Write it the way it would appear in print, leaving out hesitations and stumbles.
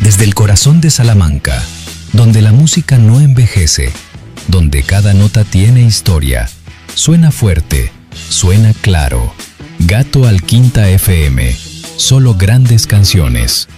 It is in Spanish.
Desde el corazón de Salamanca, donde la música no envejece, donde cada nota tiene historia, suena fuerte, suena claro. Gato Alquinta FM, solo grandes canciones.